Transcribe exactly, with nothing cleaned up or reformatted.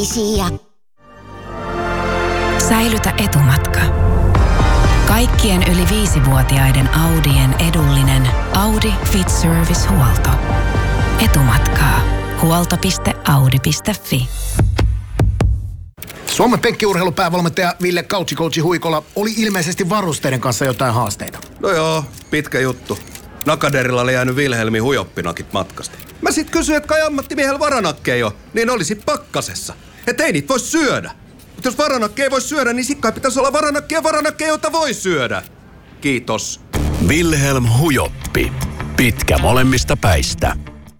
Säilytä etumatka. Kaikkien yli viisivuotiaiden Audien edullinen Audi Fit Service-huolto. Etumatkaa. huolto piste audi piste fi. Suomen penkkiurheilupäävalmentaja Ville Couchi Huikola oli ilmeisesti varusteiden kanssa jotain haasteita. No joo, pitkä juttu. Nakaderilla oli jäänyt Vilhelmin hujoppinakit matkasta. Mä sit kysyin, että kai ammattimiehellä varanakkeja jo, niin olisi pakkasessa. Et ei niitä voi syödä. Mutta jos varanakkeja ei voi syödä, niin sikkai pitäisi olla varanakkeja varanakkeja, joita voi syödä. Kiitos. Wilhelm Hujoppi. Pitkä molemmista päistä.